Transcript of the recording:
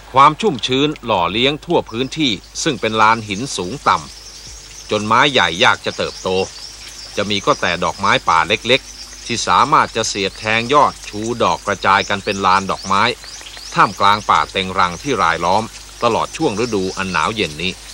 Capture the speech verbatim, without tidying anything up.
ความชุ่มชื้นหล่อเลี้ยงทั่วพื้นที่ซึ่งเป็นลานหินสูงต่ำจนไม้ใหญ่ยากจะเติบโตจะมีก็แต่ดอกไม้ป่าเล็กๆที่สามารถจะเสียดแทงยอดชูดอกกระจายกันเป็นลานดอกไม้ท่ามกลางป่าเต็งรังที่รายล้อมตลอดช่วงฤดูอันหนาวเย็นนี้